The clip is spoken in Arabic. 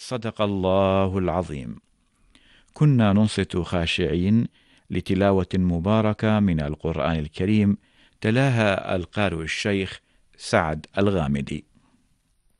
صدق الله العظيم. كنا ننصت خاشعين لتلاوة مباركة من القرآن الكريم، تلاها القارئ الشيخ سعد الغامدي.